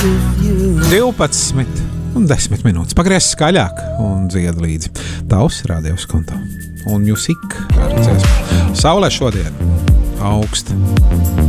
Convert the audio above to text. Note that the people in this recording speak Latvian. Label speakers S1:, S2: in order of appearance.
S1: 12 un 10 minūtes. Pagriez skaļāk un dzied līdzi. Tavs radios konto. Un Music ar dziesmu. Saulē šodien augsta.